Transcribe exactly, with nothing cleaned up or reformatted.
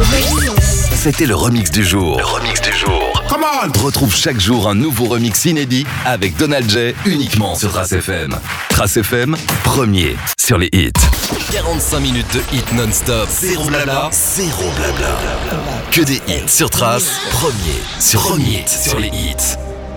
C'était le remix du jour. Le remix du jour. Come on! Retrouve chaque jour un nouveau remix inédit avec Donald J uniquement sur Trace F M. Trace F M, premier sur les hits. quarante-cinq minutes de hits non-stop. Zéro blabla, zéro blabla. Que des hits sur Trace, premier sur premier sur les hits.